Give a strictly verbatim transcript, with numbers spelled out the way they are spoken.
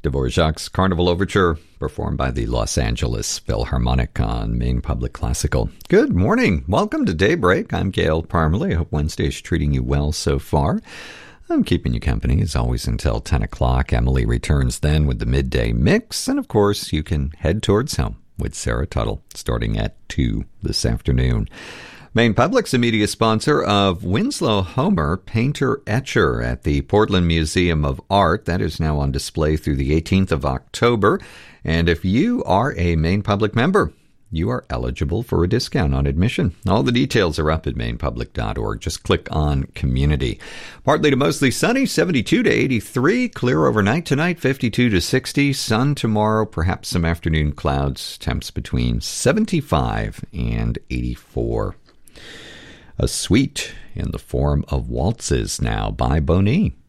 Dvorak's Carnival Overture, performed by the Los Angeles Philharmonic on Maine Public Classical. Good morning. Welcome to Daybreak. I'm Gail Parmalee. I hope Wednesday is treating you well so far. I'm keeping you company, as always, until ten o'clock. Emily returns then with the midday mix. And, of course, you can head towards home with Sarah Tuttle, starting at two this afternoon. Maine Public's a media sponsor of Winslow Homer, painter-etcher at the Portland Museum of Art. That is now on display through the eighteenth of October. And if you are a Maine Public member, you are eligible for a discount on admission. All the details are up at maine public dot org. Just click on Community. Partly to mostly sunny, seventy-two to eighty-three. Clear overnight tonight, fifty-two to sixty. Sun tomorrow, perhaps some afternoon clouds. Temps between seventy-five and eighty-four. A suite in the form of waltzes now by Boney.